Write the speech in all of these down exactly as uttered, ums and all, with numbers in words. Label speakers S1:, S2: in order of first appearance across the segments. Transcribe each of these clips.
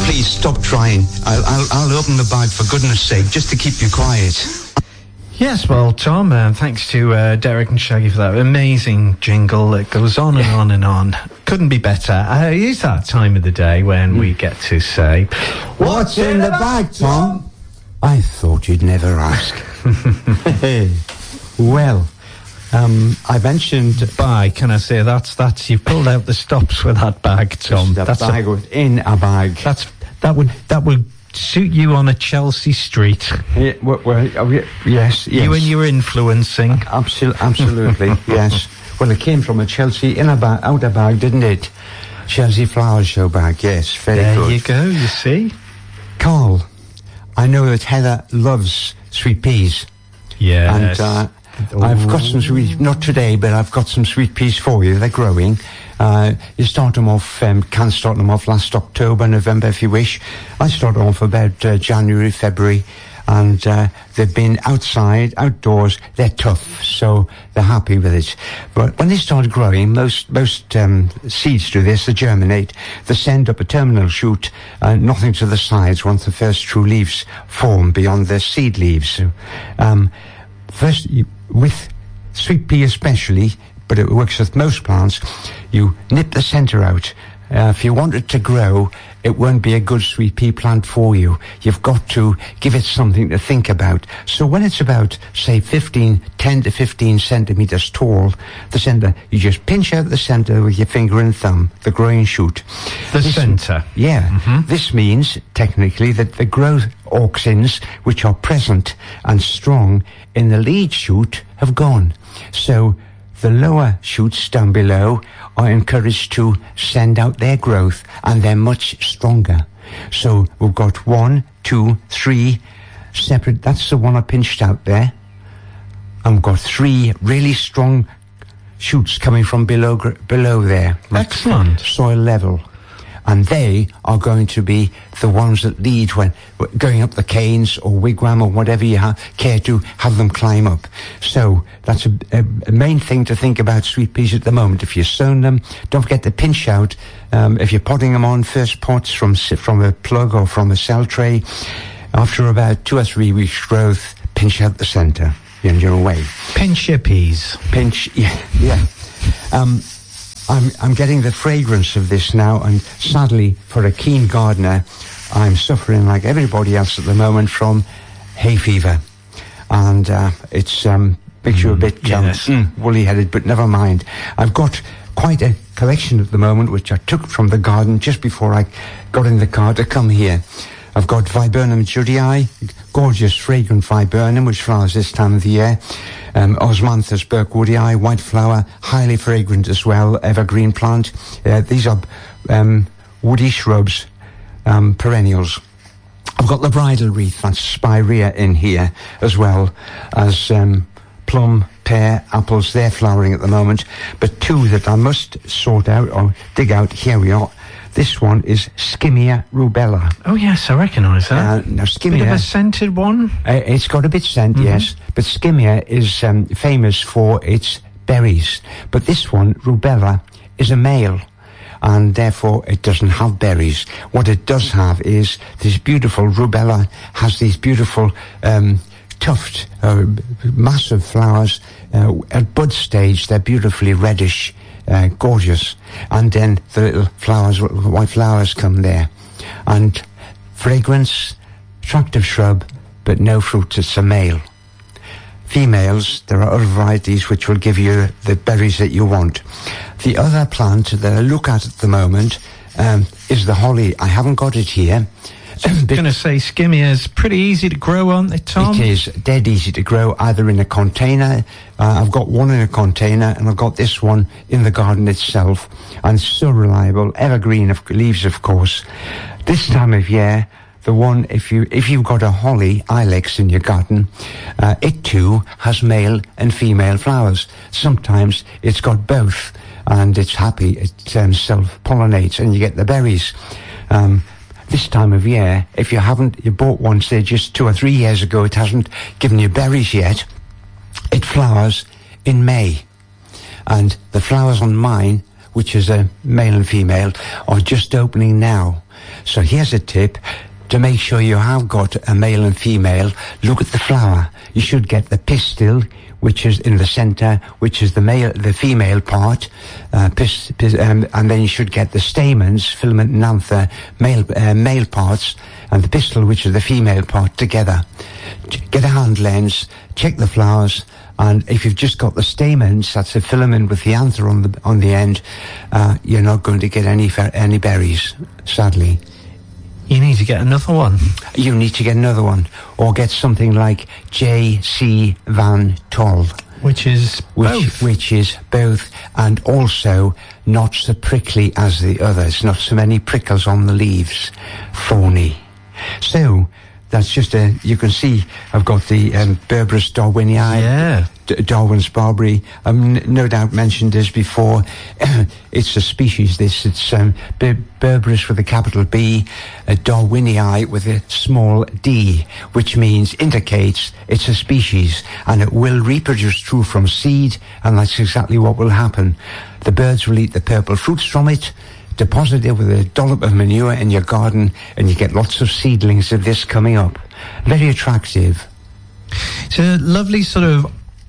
S1: Please stop trying. I'll, I'll, I'll open the bag for goodness sake, just to keep you quiet.
S2: Yes, well, Tom, uh, thanks to uh, Derek and Shaggy for that amazing jingle that goes on and on and on. Couldn't be better. Uh, it is that time of the day when mm. we get to say,
S1: "What's in the bag, Tom?" I thought you'd never ask.
S3: Well, um, I mentioned...
S2: Bye, can I say, that's, that's, you've pulled out the stops with that bag, Tom.
S3: That
S2: that's
S3: bag a, within a bag.
S2: That's, that would, that would suit you on a Chelsea street.
S3: Yeah, well, well, oh, yeah, yes, yes.
S2: You and your influencing.
S3: Absol- absolutely, yes. Well, it came from a Chelsea in a bag, out a bag, didn't it? Chelsea Flower Show bag, yes, very
S2: there
S3: good.
S2: There you go, you see.
S3: Carl, I know that Heather loves sweet peas.
S2: Yes.
S3: And uh, I've got some sweet, not today, but I've got some sweet peas for you. They're growing. Uh, you start them off, um, can start them off last October, November if you wish. I start them off about uh, January, February. And uh, they've been outside, outdoors. They're tough, so they're happy with it. But when they start growing, most most um, seeds do this. They germinate. They send up a terminal shoot, uh, nothing to the sides once the first true leaves form beyond the seed leaves. So, um, first, you, with sweet pea especially, but it works with most plants, you nip the centre out. Uh, if you want it to grow, it won't be a good sweet pea plant for you. You've got to give it something to think about. So when it's about, say, fifteen, ten to fifteen centimetres tall, the centre, you just pinch out the centre with your finger and thumb, the growing shoot.
S2: The centre?
S3: Yeah.
S2: Mm-hmm.
S3: This means, technically, that the growth auxins, which are present and strong in the lead shoot, have gone. So the lower shoots down below are encouraged to send out their growth, and they're much stronger. So we've got one, two, three separate, that's the one I pinched out there. And we've got three really strong shoots coming from below below there.
S2: Excellent.
S3: Soil level. And they are going to be the ones that lead when going up the canes or wigwam or whatever you ha- care to have them climb up. So that's a, a, a main thing to think about sweet peas at the moment. If you've sown them, don't forget to pinch out. Um, if you're potting them on first pots from from a plug or from a cell tray, after about two or three weeks growth, pinch out the centre and you're away.
S2: Pinch your peas.
S3: Pinch, yeah, yeah. Um, I'm, I'm getting the fragrance of this now, and sadly, for a keen gardener, I'm suffering like everybody else at the moment from hay fever. And uh, it's um, makes mm, you a bit um,
S2: yes.
S3: mm, woolly-headed, but never mind. I've got quite a collection at the moment, which I took from the garden just before I got in the car to come here. I've got Viburnum judei, gorgeous fragrant viburnum, which flowers this time of the year. Um, Osmanthus burkwoodii, white flower, highly fragrant as well, evergreen plant. Uh, these are um, woody shrubs, um, perennials. I've got the bridal wreath, that's spirea in here, as well as um, plum, pear, apples. They're flowering at the moment. But two that I must sort out or dig out, here we are. This one is Skimmia rubella.
S2: Oh, yes, I recognise that.
S3: Uh, now, Skimmia...
S2: Bit of a scented one?
S3: Uh, it's got a bit scent, mm-hmm. yes. But Skimmia is um, famous for its berries. But this one, rubella, is a male. And therefore, it doesn't have berries. What it does have is this beautiful rubella has these beautiful um, tuft, uh, massive flowers. Uh, at bud stage, they're beautifully reddish. Uh, gorgeous, and then the little flowers, white flowers come there, and fragrance, attractive shrub, but no fruit. It's a male. Females, there are other varieties which will give you the berries that you want. The other plant that I look at at the moment um, is the holly. I haven't got it here.
S2: I'm going to say Skimmia is pretty easy to grow, aren't it, Tom?
S3: It is dead easy to grow, either in a container. Uh, I've got one in a container, and I've got this one in the garden itself. And so reliable, evergreen of leaves, of course. This time of year, the one, if you if you've got a holly ilex in your garden, uh, it too has male and female flowers. Sometimes it's got both, and it's happy. It um, self-pollinates, and you get the berries. Um, This time of year, if you haven't, you bought one, say, just two or three years ago, it hasn't given you berries yet, it flowers in May. And the flowers on mine, which is a male and female, are just opening now. So here's a tip. To make sure you have got a male and female, look at the flower. You should get the pistil, which is in the centre, which is the male, the female part, uh, pis, pis, um, and then you should get the stamens, filament and anther, male, uh, male parts, and the pistil, which is the female part, together. Get a hand lens, check the flowers, and if you've just got the stamens, that's the filament with the anther on the on the end, uh, you're not going to get any any berries, sadly.
S2: You need to get another one.
S3: You need to get another one. Or get something like J C Van Tol.
S2: Which is
S3: which,
S2: both.
S3: Which is both, and also not so prickly as the others. Not so many prickles on the leaves. Thorny. So, that's just a, you can see I've got the um, Berberis darwinii.
S2: Yeah.
S3: D- Darwin's barberry. Um, n- no doubt mentioned this before. It's a species, this. It's um, Ber- Berberis with a capital B, a darwinii with a small d, which means, indicates it's a species, and it will reproduce through from seed, and that's exactly what will happen. The birds will eat the purple fruits from it, deposit it with a dollop of manure in your garden, and you get lots of seedlings of this coming up. Very attractive.
S2: It's a lovely sort of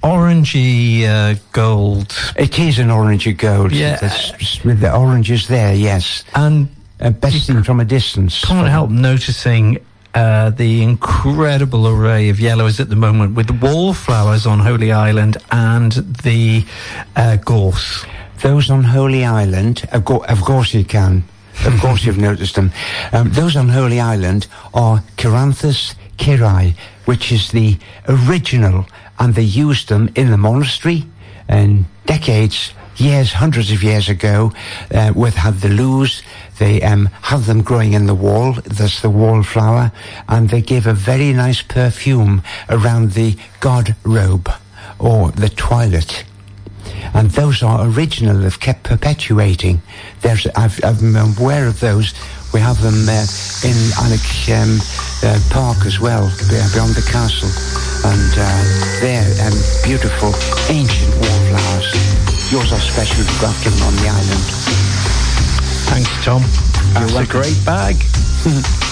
S2: orangey uh, gold.
S3: It is an orangey gold.
S2: Yeah.
S3: That's, with the oranges there, yes.
S2: And
S3: uh, best seen from a distance.
S2: Can't help noticing uh, the incredible array of yellows at the moment, with the wallflowers on Holy Island and the uh, gorse.
S3: Those on Holy Island, of, go- of course you can. Of course you've noticed them. Um, those on Holy Island are Cheiranthus kiri, which is the original, and they used them in the monastery and decades, years, hundreds of years ago, uh, with had the loos. They um, have them growing in the wall. That's the wallflower, and they give a very nice perfume around the god robe or the toilet. And those are original. They've kept perpetuating. There's, I've, I'm aware of those. We have them uh, in Alnwick um, uh, Park as well, beyond the castle. And uh, they're um, beautiful, ancient wallflowers. Yours are special to grafted on the island.
S2: Thanks, Tom.
S3: You're
S2: That's a great bag.